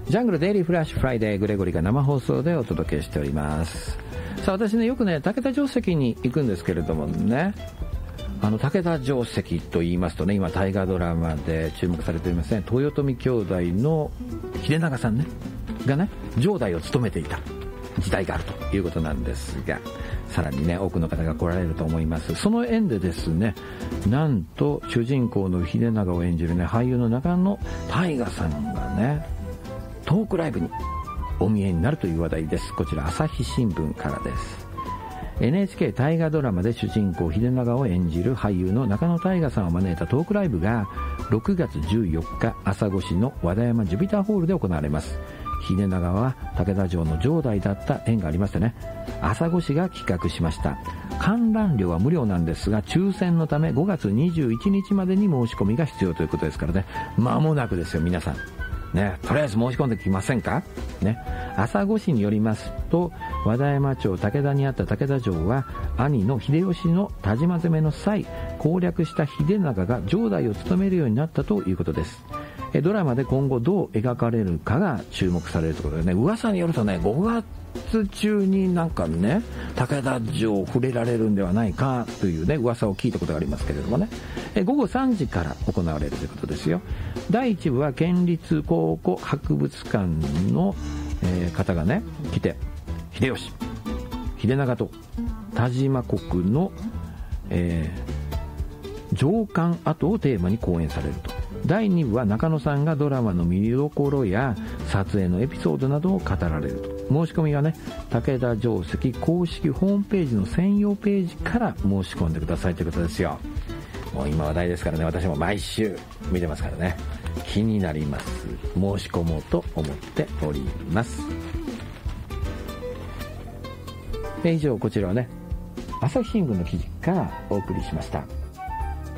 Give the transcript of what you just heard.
ジャングルデイリーフラッシュフライデー、グレゴリーが生放送でお届けしております。さあ、私ね、よくね、武田城跡に行くんですけれどもね、武田城跡と言いますとね、今大河ドラマで注目されておりますね、豊臣兄弟の秀長さんねがね、城代を務めていた時代があるということなんですが、さらにね、多くの方が来られると思います。その縁でですね、なんと主人公の秀長を演じるね、俳優の中野大河さんがね、トークライブにお見えになるという話題です。こちら朝日新聞からです。 NHK 大河ドラマで主人公秀長を演じる俳優の中野大河さんを招いたトークライブが6月14日朝来市の和田山ジュピターホールで行われます。秀長は武田城の城代だった縁がありましてね、朝来市が企画しました。観覧料は無料なんですが、抽選のため5月21日までに申し込みが必要ということですからね、間もなくですよ皆さんね、とりあえず申し込んできませんかね。朝来市によりますと、和田山町武田にあった武田城は兄の秀吉の田島攻めの際攻略した秀長が城代を務めるようになったということです。ドラマで今後どう描かれるかが注目されるということでね、噂によるとね、5月中になんかね、武田城を触れられるんではないかというね、噂を聞いたことがありますけれどもね、午後3時から行われるということですよ。第1部は県立考古博物館の、方がね来て、秀吉、秀長と田島国の、城下跡をテーマに講演されると。第2部は中野さんがドラマの見どころや撮影のエピソードなどを語られると。申し込みはね、武田城跡公式ホームページの専用ページから申し込んでくださいということですよ。もう今話題ですからね、私も毎週見てますからね、気になります。申し込もうと思っております。以上、こちらはね、朝日新聞の記事からお送りしました。